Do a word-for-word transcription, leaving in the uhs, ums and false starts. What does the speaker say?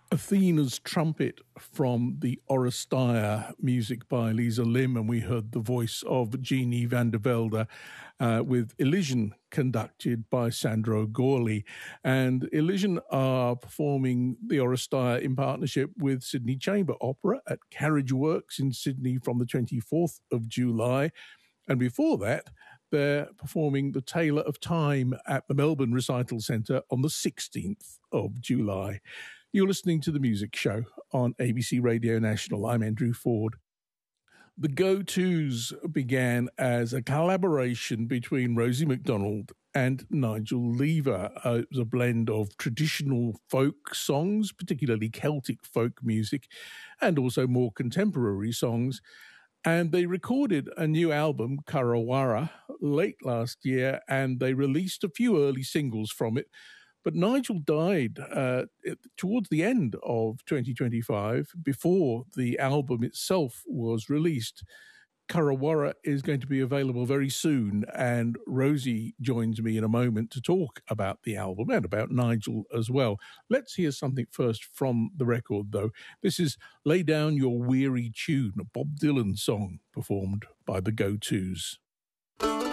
Athena's Trumpet from the Oresteia, music by Lisa Lim, and we heard the voice of Jeannie van der Velde uh, with Elision, conducted by Sandro Gorley. And Elision are performing the Oresteia in partnership with Sydney Chamber Opera at Carriage Works in Sydney from the twenty-fourth of July. And before that, they're performing The Tailor of Time at the Melbourne Recital Centre on the sixteenth of July. You're listening to The Music Show on A B C Radio National. I'm Andrew Ford. The Go-Tos began as a collaboration between Rosie McDonald and Nigel Lever. Uh, it was a blend of traditional folk songs, particularly Celtic folk music, and also more contemporary songs. And they recorded a new album, Karawara, late last year, and they released a few early singles from it. But Nigel died uh, towards the end of twenty twenty-five, before the album itself was released. Karawara is going to be available very soon, and Rosie joins me in a moment to talk about the album and about Nigel as well. Let's hear something first from the record, though. This is Lay Down Your Weary Tune, a Bob Dylan song performed by the Go-Tos.